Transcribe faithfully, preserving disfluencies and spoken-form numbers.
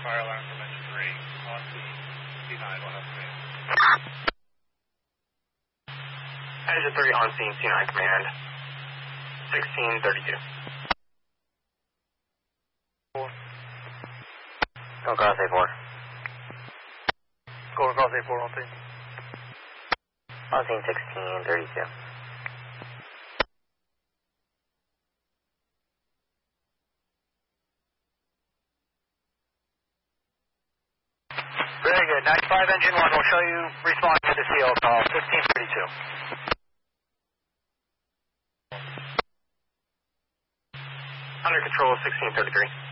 fire alarm from engine three. On scene, C nine, one up command. Engine three on scene, C nine command. sixteen thirty-two. Four. Go across A four. Go across A four on scene. On scene sixteen thirty-two. Very good. ninety-five engine one will show you respond to the C L call. fifteen thirty-two. Under control, sixteen thirty-three.